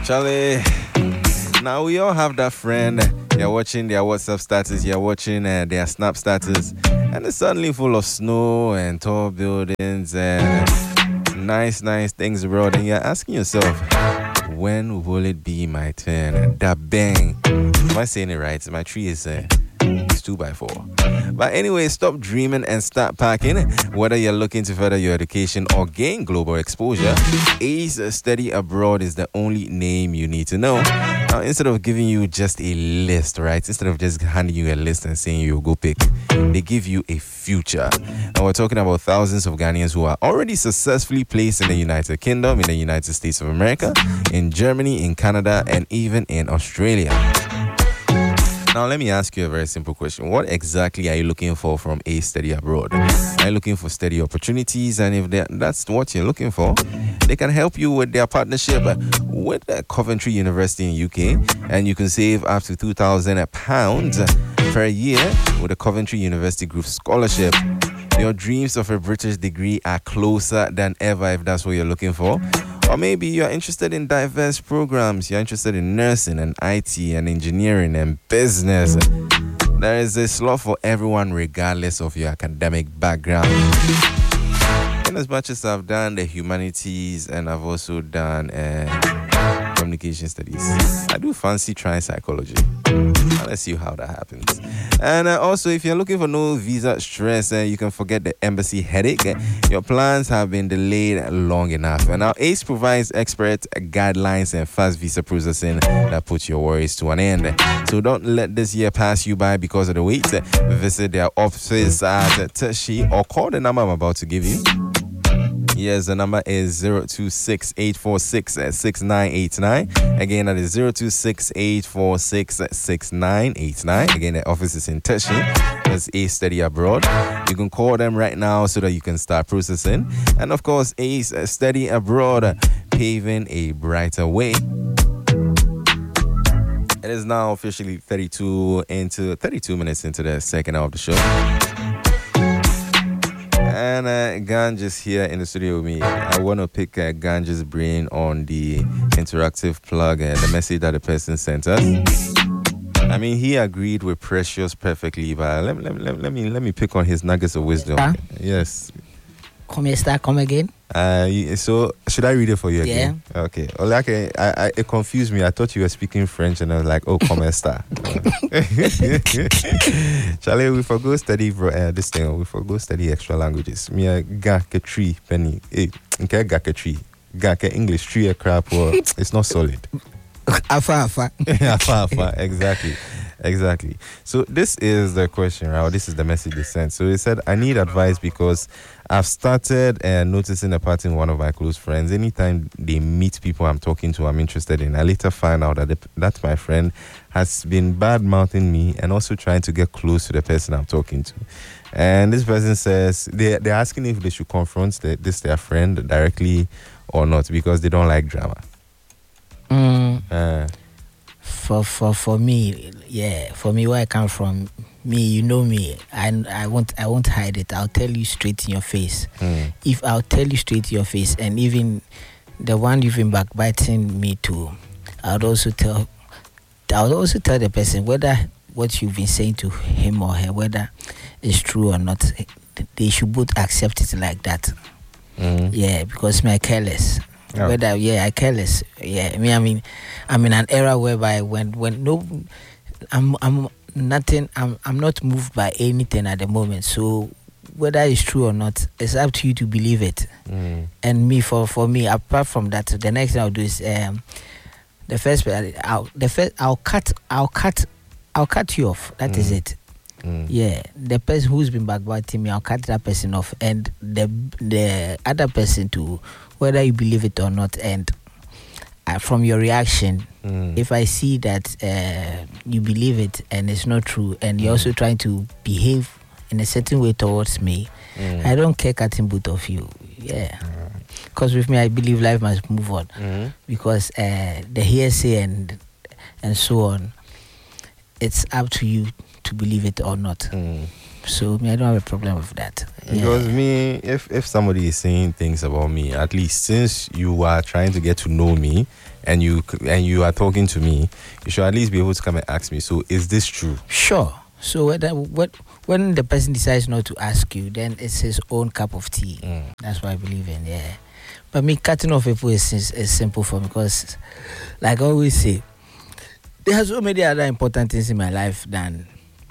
Charlie, now we all have that friend. You're watching their WhatsApp status, you're watching their Snap status, and it's suddenly full of snow and tall buildings and nice things abroad. And you're asking yourself, when will it be my turn? That bang. Am I saying it right? My tree is it's 2x4. But anyway, stop dreaming and start packing. Whether you're looking to further your education or gain global exposure, Ace Study Abroad is the only name you need to know. Now, instead of giving you just a list, right? Instead of just handing you a list and saying you go pick, they give you a future. And we're talking about thousands of Ghanaians who are already successfully placed in the United Kingdom, in the United States of America, in Germany, in Canada, and even in Australia. Now, let me ask you a very simple question. What exactly are you looking for from a study abroad? Are you looking for study opportunities? And if that's what you're looking for, they can help you with their partnership with Coventry University in UK. And you can save up to £2,000 per year with a Coventry University Group Scholarship. Your dreams of a British degree are closer than ever if that's what you're looking for. Or maybe you're interested in diverse programs. You're interested in nursing and IT and engineering and business. There is a slot for everyone regardless of your academic background. In as much as I've done the humanities and I've also done communication studies, I do fancy trying psychology. Let's see how that happens. And also, if you're looking for no visa stress, you can forget the embassy headache. Your plans have been delayed long enough. And now ACE provides expert guidelines and fast visa processing that puts your worries to an end. So don't let this year pass you by because of the wait. Visit their office at Tashi or call the number I'm about to give you. Yes, the number is 026-846-6989. Again, that is 026-846-6989. Again, the office is in Tashi. That's Ace Study Abroad. You can call them right now so that you can start processing. And of course, Ace Study Abroad, paving a brighter way. It is now officially 32 minutes into the second hour of the show. And Ganja's here in the studio with me. I want to pick Ganja's brain on the interactive plug and the message that the person sent us. I mean, he agreed with Precious perfectly, but let me pick on his nuggets of wisdom. Yes. Come again. So should I read it for you again? Yeah. Okay. It confused me. I thought you were speaking French, and I was like, "Oh, come esta." Charlie, we forgo study this thing. We forgo study extra languages. Me ga ke tree penny. Nke ga ke tree. Ga ke English tree a crap. It's not solid. Afa. Afa. Exactly. So this is the question, right? This is the message they sent. So they said, I need advice because I've started noticing a pattern in one of my close friends. Anytime they meet people I'm talking to, I'm interested in, I later find out that my friend has been bad-mouthing me and also trying to get close to the person I'm talking to. And this person says they're asking if they should confront their friend directly or not because they don't like drama. For me, where I come from, you know me, and I won't hide it. I'll tell you straight in your face. If I'll tell you straight in your face, and even the one you've been backbiting me to, I would also tell the person whether what you've been saying to him or her, whether it's true or not. They should both accept it like that. Yeah, because me, I careless. Oh. I careless. Yeah, I'm in an era whereby when no, I'm nothing. I'm not moved by anything at the moment. So whether it's true or not, it's up to you to believe it. And me, for me, apart from that, the next thing I'll do is I'll cut you off. That is it. Yeah, the person who's been backbiting me, I'll cut that person off, and the other person too, whether you believe it or not. And from your reaction, if I see that you believe it and it's not true, and you're also trying to behave in a certain way towards me, I don't care cutting both of you. Yeah, because with me, I believe life must move on. Because the hearsay and so on, it's up to you to believe it or not. So me, I don't have a problem with that. Because me, if somebody is saying things about me, at least since you are trying to get to know me, and you are talking to me, you should at least be able to come and ask me. So, is this true? Sure. So when the person decides not to ask you, then it's his own cup of tea. That's what I believe in. Yeah. But me cutting off people is simple for me because, like I always say, there are so many other important things in my life than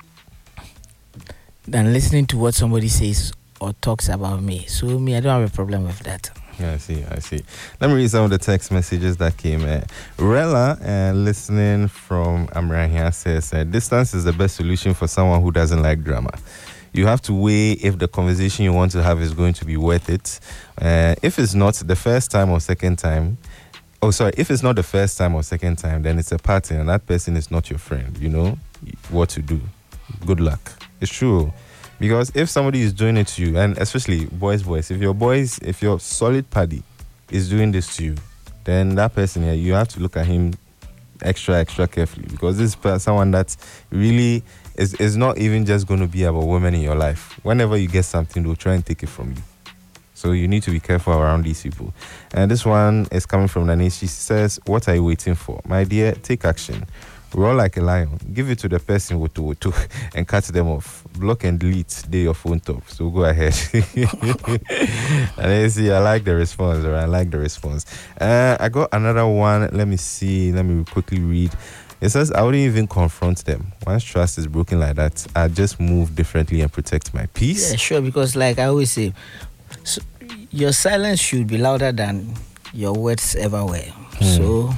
listening to what somebody says or talks about me. So me, I don't have a problem with that. Yeah, I see. Let me read some of the text messages that came. Rella, listening from Amrahia, says, distance is the best solution for someone who doesn't like drama. You have to weigh if the conversation you want to have is going to be worth it. If it's not the first time or second time, if it's not the first time or second time, then it's a pattern and that person is not your friend. You know what to do. Good luck. It's true. Because if somebody is doing it to you, and especially boys, if your solid paddy is doing this to you, then that person here, you have to look at him extra carefully. Because this is someone that really is not even just going to be about women in your life. Whenever you get something, they'll try and take it from you. So you need to be careful around these people. And this one is coming from Nani. She says, what are you waiting for? My dear, take action. Roar like a lion. Give it to the person with and cut them off. Block and delete. They your phone top. So go ahead. And then you see, I like the response. I got another one. Let me see. Let me quickly read. It says, I wouldn't even confront them. Once trust is broken like that, I just move differently and protect my peace. Yeah, sure. Because like I always say, so your silence should be louder than your words ever were. So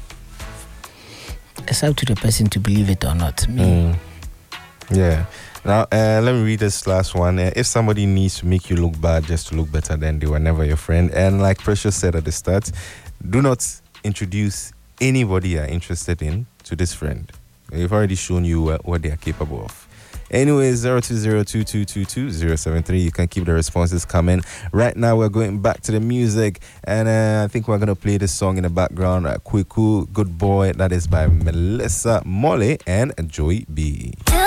it's up to the person to believe it or not. Yeah. Now, let me read this last one. If somebody needs to make you look bad just to look better, then they were never your friend. And like Precious said at the start, do not introduce anybody you're interested in to this friend. They've already shown you what they are capable of. Anyway, 02022222073. You can keep the responses coming. Right now, we're going back to the music, and I think we're gonna play this song in the background. Kweku, Good Boy. That is by Melissa Mole and Joy B.